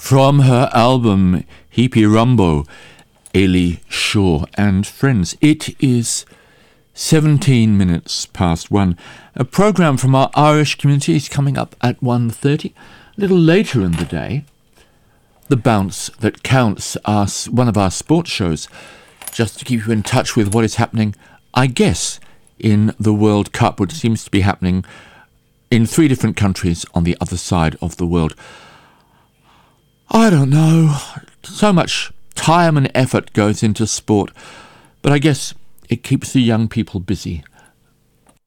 From her album Hippie Rumbo, Ellie Shaw and Friends. It is 17 minutes past 1. A programme from our Irish community is coming up at 1:30. A little later in the day, The Bounce That Counts, one of our sports shows, just to keep you in touch with what is happening, I guess, in the World Cup, which seems to be happening in 3 different countries on the other side of the world. I don't know. So much time and effort goes into sport, but I guess it keeps the young people busy.